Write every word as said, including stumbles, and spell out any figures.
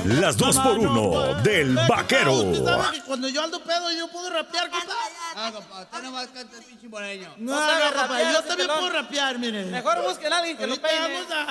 Las dos por uno del vaquero. Usted sabe que cuando yo ando pedo yo puedo rapear, compa. Ah, compa, usted nomás canta el pinche moreño. No, sabe no, compa, rapear, yo ese también pelón. puedo rapear, mire. Mejor busquen a alguien que lo Ahorita peine. vamos a,